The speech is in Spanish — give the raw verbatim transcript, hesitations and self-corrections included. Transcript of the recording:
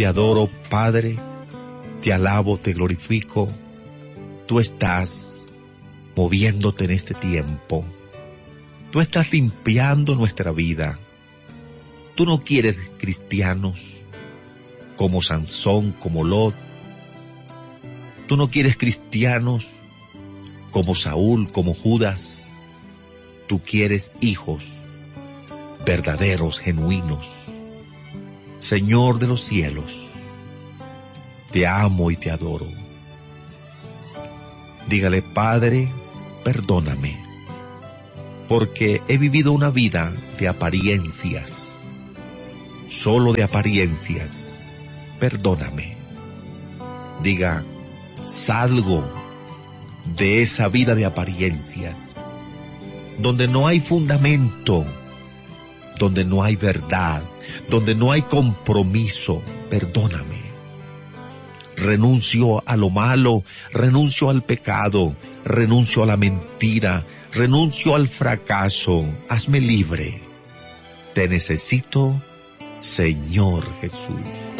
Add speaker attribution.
Speaker 1: te adoro, Padre, te alabo, te glorifico. Tú estás moviéndote en este tiempo. Tú estás limpiando nuestra vida. Tú no quieres cristianos como Sansón, como Lot. Tú no quieres cristianos como Saúl, como Judas. Tú quieres hijos verdaderos, genuinos. Señor de los cielos, te amo y te adoro. Dígale, Padre, perdóname, porque he vivido una vida de apariencias, solo de apariencias. Perdóname. Diga, salgo de esa vida de apariencias, donde no hay fundamento, donde no hay verdad, donde no hay compromiso. Perdóname. Renuncio a lo malo, renuncio al pecado, renuncio a la mentira, renuncio al fracaso. Hazme libre. Te necesito, Señor Jesús.